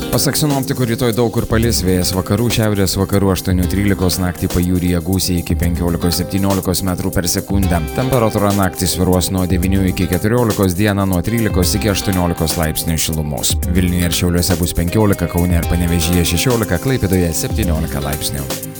Pasak sinoptikų, rytoj daug kur palis, vėjas vakarų, šiaurės vakarų 8-13, naktį pajūryje gūsiai iki 15-17 metrų per sekundę. Temperatūra naktį svyruos nuo 9 iki 14, dieną nuo 13 iki 18 laipsnių šilumos. Vilniuje ir Šiauliuose bus 15, Kaune ir Panevėžyje 16, Klaipėdoje 17 laipsnių.